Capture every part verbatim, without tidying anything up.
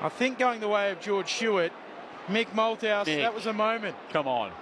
I think going the way of George Stewart, Mick Malthouse, Mick. that was a moment. Come on.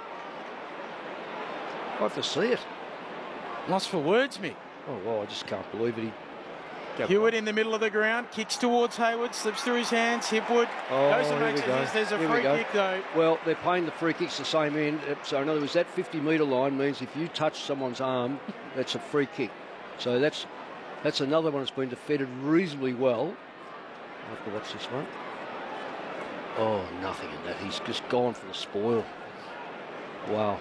I have to see it. Lost for words, Mick. Oh, well, I just can't believe it. He, Hewitt in the middle of the ground, kicks towards Hayward, slips through his hands. Hipwood oh, goes and here makes we it go. his. There's a Here we free go. kick, though. Well, they're paying the free kicks the same end. So, in other words, that fifty metre line means if you touch someone's arm, that's a free kick. So that's that's another one that's been defended reasonably well. I'll have to watch this one. Oh, nothing in that. He's just gone for the spoil. Wow.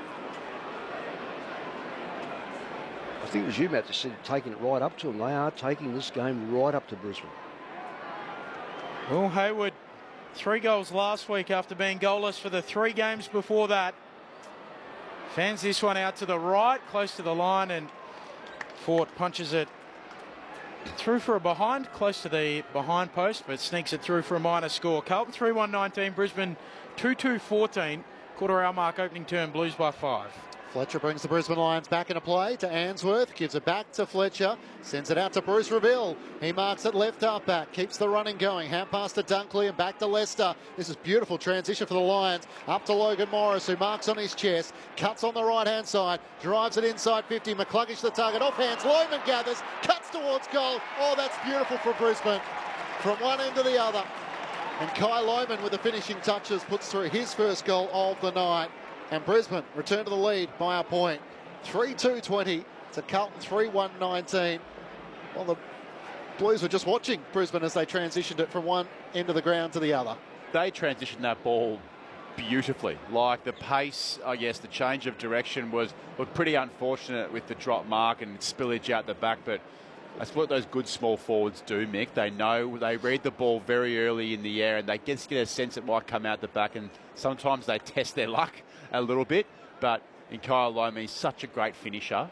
I think it was you, Matt, that said taking it right up to them. They are taking this game right up to Brisbane. Well, Hayward, three goals last week after being goalless for the three games before that. Fans this one out to the right, close to the line, and Fort punches it through for a behind, close to the behind post, but sneaks it through for a minor score. Carlton three one nineteen, Brisbane two two fourteen. Quarter hour mark, opening term, Blues by five. Fletcher brings the Brisbane Lions back into play to Answorth, gives it back to Fletcher, sends it out to Bruce Reveal. He marks it left half back, keeps the running going, hand pass to Dunkley and back to Lester. This is beautiful transition for the Lions, up to Logan Morris, who marks on his chest, cuts on the right hand side, drives it inside fifty, McCluggage the target, off hands, Loman gathers, cuts towards goal. Oh, that's beautiful for Brisbane, from one end to the other. And Kai Loman with the finishing touches puts through his first goal of the night. And Brisbane return to the lead by a point. three two twenty to Carlton three one nineteen. Well, the Blues were just watching Brisbane as they transitioned it from one end of the ground to the other. They transitioned that ball beautifully. Like the pace, I guess, the change of direction was looked pretty unfortunate with the drop mark and spillage out the back, but that's what those good small forwards do, Mick. They know, they read the ball very early in the air and they just get a sense it might come out the back, and sometimes they test their luck a little bit. But in Kyle Loman, he's such a great finisher.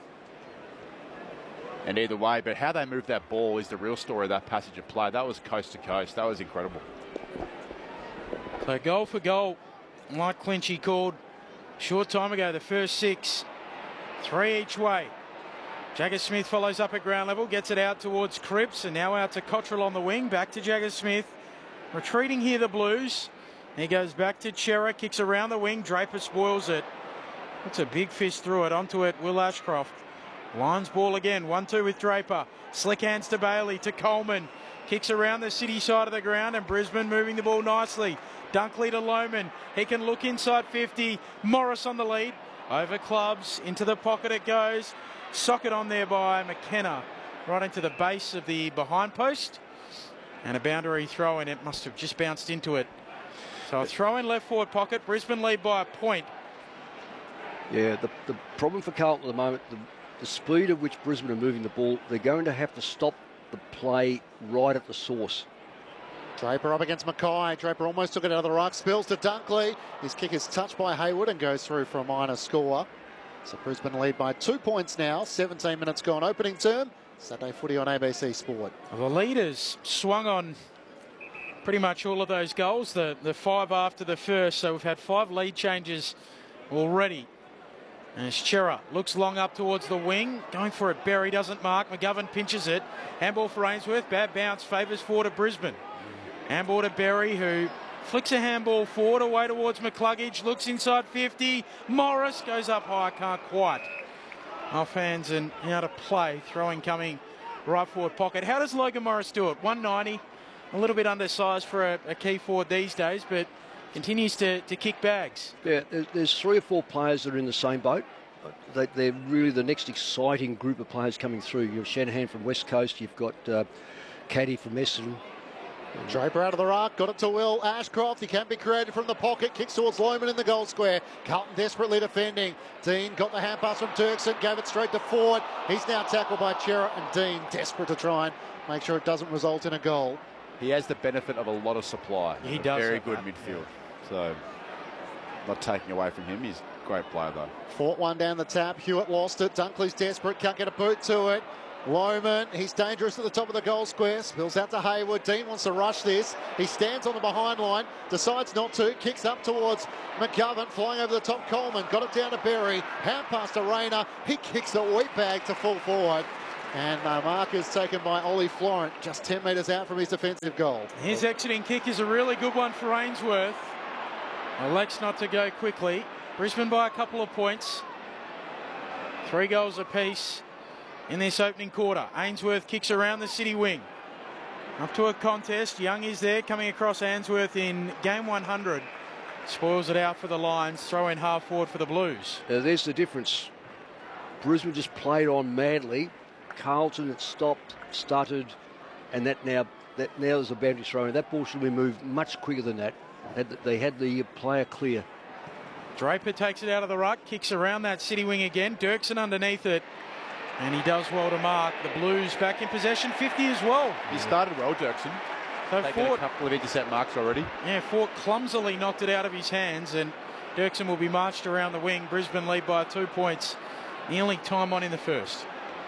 And either way, but how they move that ball is the real story of that passage of play. That was coast to coast. That was incredible. So goal for goal, like Clinchy called short time ago, the first six, three each way. Jagger Smith follows up at ground level, gets it out towards Cripps, and now out to Cottrell on the wing, back to Jagger Smith. Retreating here, the Blues. He goes back to Chera, kicks around the wing, Draper spoils it. That's a big fist through it, onto it, Will Ashcroft. Lions ball again, one two with Draper. Slick hands to Bailey, to Coleman. Kicks around the city side of the ground, and Brisbane moving the ball nicely. Dunkley to Loman. He can look inside fifty. Morris on the lead. Over clubs, into the pocket it goes. Socket on there by McKenna. Right into the base of the behind post. And a boundary throw in. It must have just bounced into it. So a throw in left forward pocket. Brisbane lead by a point. Yeah, the, the problem for Carlton at the moment, the, the speed at which Brisbane are moving the ball, they're going to have to stop the play right at the source. Draper up against Mackay. Draper almost took it out of the ruck. Spills to Dunkley. His kick is touched by Hayward and goes through for a minor score. So Brisbane lead by two points now. seventeen minutes gone. Opening term. Saturday footy on A B C Sport. Well, the leaders swung on pretty much all of those goals. The, the five after the first. So we've had five lead changes already. And as Chera looks long up towards the wing. Going for it. Berry doesn't mark. McGovern pinches it. Handball for Ainsworth. Bad bounce. Favours forward to Brisbane. Handball to Berry, who flicks a handball forward away towards McCluggage. Looks inside fifty. Morris goes up high. Can't quite. Off hands and out of play. Throwing coming right forward pocket. How does Logan Morris do it? one ninety. A little bit undersized for a, a key forward these days, but continues to, to kick bags. Yeah, there's three or four players that are in the same boat. They, they're really the next exciting group of players coming through. You've Shanahan from West Coast. You've got uh, Caddy from Essendon. Draper out of the ruck, got it to Will Ashcroft. He can be created from the pocket, kicks towards Loman in the goal square. Carlton desperately defending. Dean got the hand pass from Turkson, gave it straight to Ford. He's now tackled by Chera, and Dean desperate to try and make sure it doesn't result in a goal. He has the benefit of a lot of supply. He a does. Very good that. midfield. So, not taking away from him. He's a great player, though. Fought one down the tap. Hewitt lost it. Dunkley's desperate. Can't get a boot to it. Loman, he's dangerous at the top of the goal square. Spills out to Hayward. Dean wants to rush this. He stands on the behind line. Decides not to. Kicks up towards McGovern. Flying over the top, Coleman. Got it down to Berry. Hand pass to Rayner. He kicks the wheat bag to full forward. And the mark is taken by Ollie Florent, just ten metres out from his defensive goal. His exiting kick is a really good one for Ainsworth. Elects not to go quickly. Brisbane by a couple of points. Three goals apiece in this opening quarter. Ainsworth kicks around the city wing. Up to a contest. Young is there, coming across Ainsworth in game one hundred. Spoils it out for the Lions. Throw in half forward for the Blues. Uh, there's the difference. Brisbane just played on madly. Carlton had stopped, stuttered, and that now that now there's a boundary throw. That ball should be moved much quicker than that. They had the player clear. Draper takes it out of the ruck, kicks around that city wing again. Dirksen underneath it, and he does well to mark. The Blues back in possession, fifty as well. He started well, Dirksen. So Taken Fort, a couple of intercept marks already. Yeah, Fort clumsily knocked it out of his hands, and Dirksen will be marched around the wing. Brisbane lead by two points. Nearly time on in the first.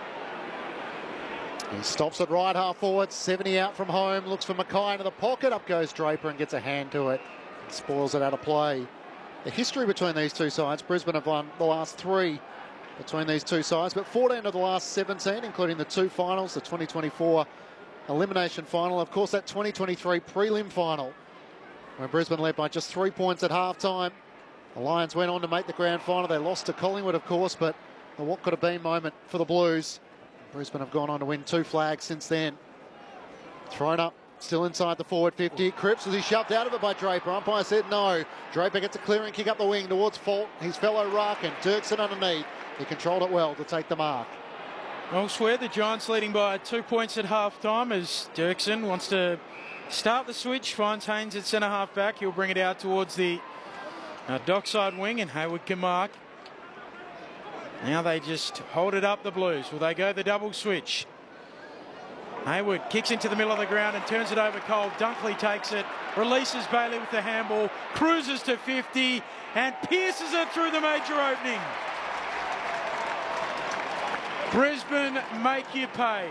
He stops it right half forward, seventy out from home, looks for Mackay into the pocket, up goes Draper and gets a hand to it, spoils it out of play. The history between these two sides, Brisbane have won the last three between these two sides, but fourteen of the last seventeen, including the two finals, the twenty twenty-four elimination final, of course that twenty twenty-three prelim final, when Brisbane led by just three points at half time. The Lions went on to make the grand final. They lost to Collingwood, of course, but a what could have been moment for the Blues. Brisbane have gone on to win two flags since then. Thrown up, still inside the forward fifty. Cripps, was he shoved out of it by Draper? Umpire said no. Draper gets a clearing kick up the wing towards Fault. His fellow ruck, and Dirksen underneath. He controlled it well to take the mark. Elsewhere, the Giants leading by two points at half time as Dirksen wants to start the switch. Finds Haynes at centre half back. He'll bring it out towards the uh, dockside wing, and Hayward can mark. Now they just hold it up, the Blues. Will they go the double switch? Hayward kicks into the middle of the ground and turns it over cold. Dunkley takes it, releases Bailey with the handball, cruises to fifty and pierces it through the major opening. Brisbane make you pay.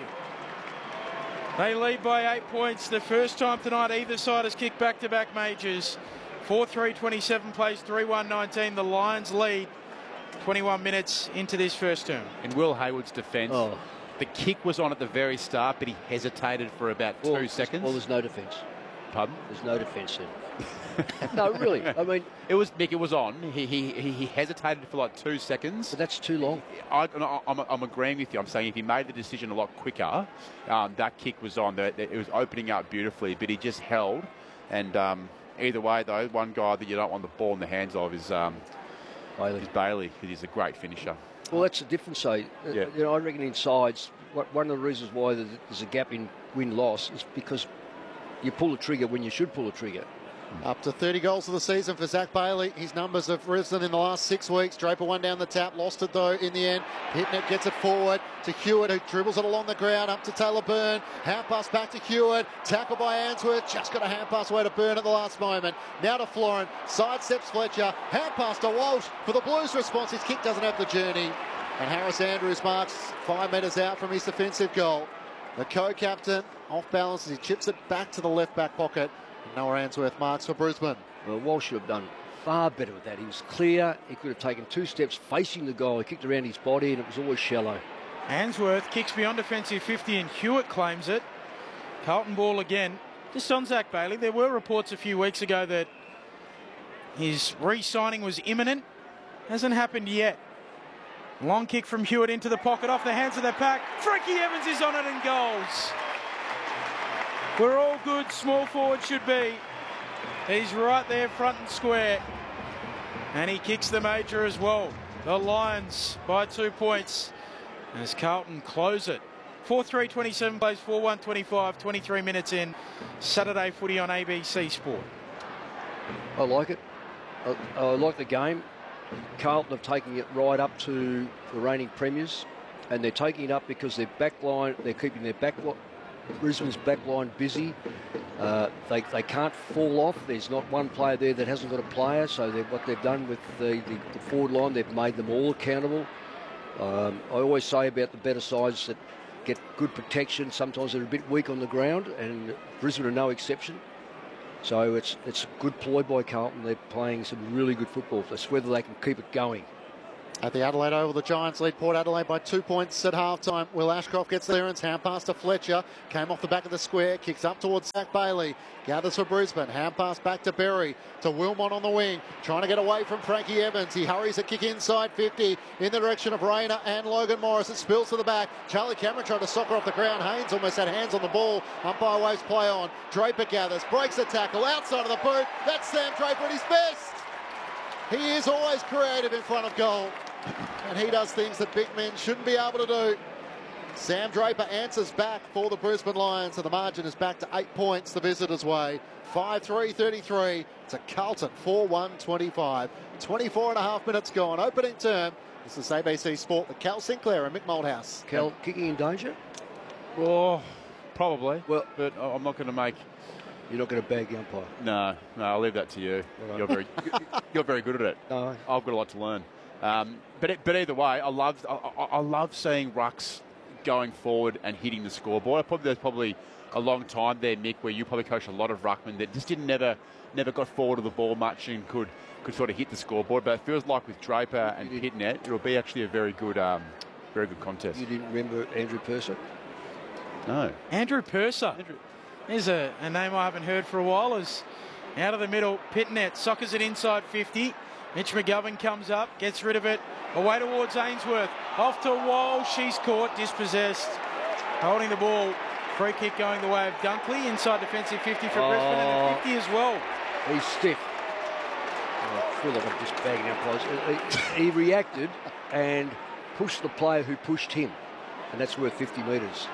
They lead by eight points. The first time tonight either side has kicked back-to-back majors. four three twenty-seven plays three one nineteen. The Lions lead twenty-one minutes into this first term. In Will Hayward's defence, Oh. the kick was on at the very start, but he hesitated for about Well, two seconds. Well, there's no defence. Pardon? There's no defence then. No, really. I mean, It was Mick. It was on. He he he he hesitated for like two seconds. but that's too long. I, I'm, I'm agreeing with you. I'm saying if he made the decision a lot quicker, um, that kick was on. The, the, it was opening up beautifully, but he just held. And um, either way, though, one guy that you don't want the ball in the hands of is um, Bailey. is Bailey, because he's a great finisher. Well, that's the difference, though. Uh, Yeah. You know, I reckon in sides, wha- one of the reasons why there's a gap in win-loss is because you pull the trigger when you should pull the trigger. Up to thirty goals of the season for Zach Bailey. His numbers have risen in the last six weeks. Draper one down the tap, lost it though in the end. Hitnet gets it forward to Hewitt, who dribbles it along the ground up to Taylor Byrne. Hand pass back to Hewitt. Tackle by Ainsworth. Just got a hand pass away to Byrne at the last moment. Now to Florent. Sidesteps Fletcher. Hand pass to Walsh. For the Blues response, his kick doesn't have the journey. And Harris Andrews marks five metres out from his defensive goal. The co-captain off balance as he chips it back to the left back pocket. Noah Ainsworth marks for Brisbane. Well, Walsh should have done far better with that. He was clear. He could have taken two steps facing the goal. He kicked around his body and it was always shallow. Ainsworth kicks beyond defensive fifty and Hewitt claims it. Carlton ball again. Just on Zach Bailey, there were reports a few weeks ago that his re-signing was imminent. Hasn't happened yet. Long kick from Hewitt into the pocket, off the hands of the pack. Frankie Evans is on it and goals. We're all good, small forward should be. He's right there front and square. And he kicks the major as well. The Lions by two points as Carlton close it. four three twenty-seven plays four one twenty-five, twenty-three minutes in. Saturday footy on A B C Sport. I like it. I, I like the game. Carlton have taken it right up to the reigning premiers, and they're taking it up because their back line, they're keeping their back line, Brisbane's back line busy. Uh, they, they can't fall off. There's not one player there that hasn't got a player, so what they've done with the, the, the forward line, they've made them all accountable. Um, I always say about the better sides that get good protection, sometimes they're a bit weak on the ground, and Brisbane are no exception. So it's it's a good ploy by Carlton. They're playing some really good football. It's whether they can keep it going. At the Adelaide Oval, the Giants lead Port Adelaide by two points at halftime. Will Ashcroft gets clearance, hand pass to Fletcher. Came off the back of the square, kicks up towards Zach Bailey. Gathers for Brisbane, hand pass back to Berry. To Wilmot on the wing, trying to get away from Frankie Evans. He hurries a kick inside fifty in the direction of Rayner and Logan Morris. It spills to the back. Charlie Cameron tried to soccer off the ground. Haynes almost had hands on the ball. Umpire waves play on. Draper gathers, breaks the tackle, outside of the boot. That's Sam Draper at his best. He is always creative in front of goal. And he does things that big men shouldn't be able to do. Sam Draper answers back for the Brisbane Lions, and the margin is back to eight points the visitors' way. five three thirty-three to Carlton, four one twenty-five. twenty-four and a half minutes gone. Opening term. This is A B C Sport with Cal Sinclair and Mick Moldhouse. Cal kicking in danger? Oh, probably. Well, but I'm not going to make... You're not going to bag the umpire? No, no, I'll leave that to you. Right. You're very, you're very good at it. No. I've got a lot to learn. Um, but it, but either way, I love I, I love seeing rucks going forward and hitting the scoreboard. Probably there's probably a long time there, Mick, where you probably coached a lot of ruckmen that just didn't never never got forward of the ball much and could could sort of hit the scoreboard. But it feels like with Draper and Pitnet, it'll be actually a very good um, very good contest. You didn't remember Andrew Purser? No. Andrew Purser. Andrew. There's a, a name I haven't heard for a while. Is out of the middle, Pitnet soccers it inside fifty. Mitch McGovern comes up, gets rid of it, away towards Ainsworth. Off to Wall, she's caught, dispossessed. Holding the ball, free kick going the way of Dunkley, inside defensive fifty for Oh. Brisbane and the fifty as well. He's stiff. Oh, I feel like I'm just bagging umpires. He, he reacted and pushed the player who pushed him, and that's worth fifty metres.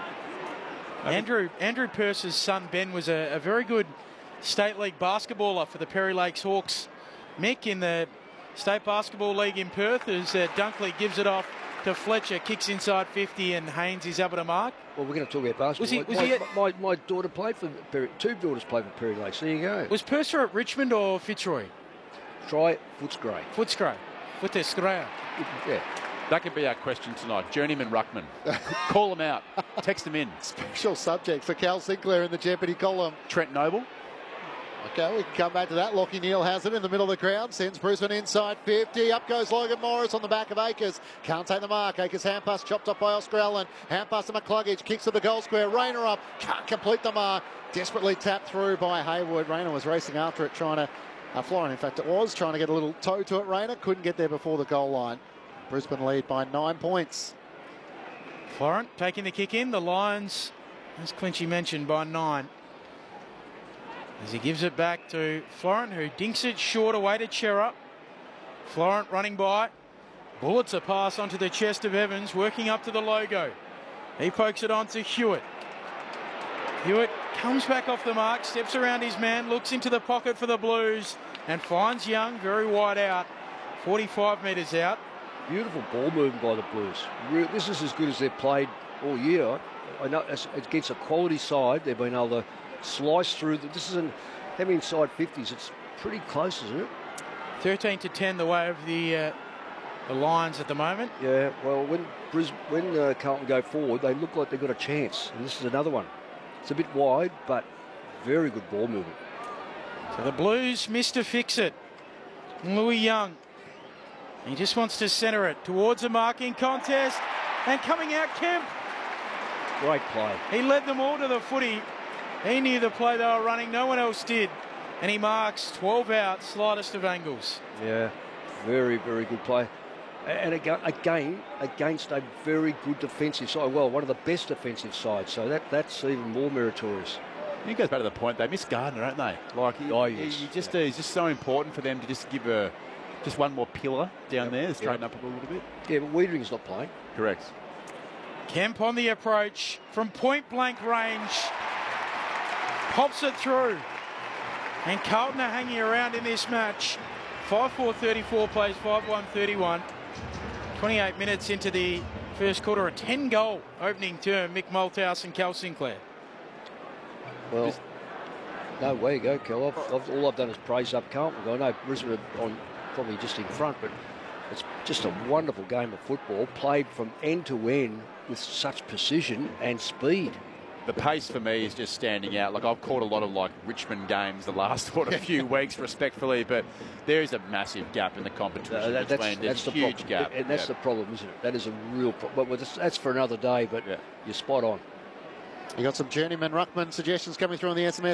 Andrew Andrew Purser's son Ben was a, a very good State League basketballer for the Perry Lakes Hawks. Mick in the State Basketball League in Perth, as uh, Dunkley gives it off to Fletcher, kicks inside fifty, and Haynes is able to mark. Well, we're going to talk about basketball. Was he- my, was my, he at- my, my daughter played for Perry, two daughters played for Perry Lakes. There you go. Was Purser at Richmond or Fitzroy? Try Footscray. Footscray. Footscray. Yeah. That could be our question tonight. Journeyman ruckman. Call them out. Text them in. Special subject for Cal Sinclair in the Jeopardy column. Trent Noble. Okay, we can come back to that. Lockie Neal has it in the middle of the crowd. Sends Brisbane inside fifty. Up goes Logan Morris on the back of Akers. Can't take the mark. Akers hand pass chopped up by Oscar Allen. Hand pass to McCluggage. Kicks to the goal square. Rayner up. Can't complete the mark. Desperately tapped through by Hayward. Rayner was racing after it, trying to... Uh, Florent, in fact, it was trying to get a little toe to it. Rayner couldn't get there before the goal line. Brisbane lead by nine points. Florent taking the kick in. The Lions, as Clinchy mentioned, by nine. As he gives it back to Florent, who dinks it short away to Chera. Florent running by. Bullets a pass onto the chest of Evans, working up to the logo. He pokes it on to Hewitt. Hewitt comes back off the mark, steps around his man, looks into the pocket for the Blues, and finds Young very wide out, forty-five metres out. Beautiful ball movement by the Blues. Re- This is as good as they've played all year. I know it's against a quality side. They've been able to slice through. The, this isn't having inside fifties. It's pretty close, isn't it? thirteen to ten the way of the uh, the Lions at the moment. Yeah. Well, when Bris- when uh, Carlton go forward, they look like they've got a chance. And this is another one. It's a bit wide, but very good ball movement. So the Blues miss to fix it. Louis Young. He just wants to centre it towards a marking contest. And coming out, Kemp. Great play. He led them all to the footy. He knew the play they were running. No one else did. And he marks twelve out, slightest of angles. Yeah. Very, very good play. And again, again, against a very good defensive side. Well, one of the best defensive sides. So that that's even more meritorious. It goes back to the point they miss Gardner, don't they? Like he, Oh, he, yes. he just uh, he's just so important for them to just give a just one more pillar down Yep. there to straighten Yep. up a little bit. Yeah, but Wiedering's not playing. Correct. Kemp on the approach from point blank range. Pops it through. And Carlton are hanging around in this match. five four thirty-four plays five one thirty-one. twenty-eight minutes into the first quarter. A ten goal opening term. Mick Malthouse and Cal Sinclair. Well, Just- no, way you go, Kel. I've, I've, all I've done is praise up Carlton. I know Brisbane are on, probably just in front, but it's just a wonderful game of football, played from end to end with such precision and speed. the pace for me is just standing out. Like I've caught a lot of like Richmond games the last what, a few weeks, respectfully, but there is a massive gap in the competition No, that, between. that's, There's that's a the huge problem. gap, and that's yeah. the problem, isn't it? That is a real problem. But that's for another day. But Yeah. you're spot on. You got some journeyman ruckman suggestions coming through on the S M S.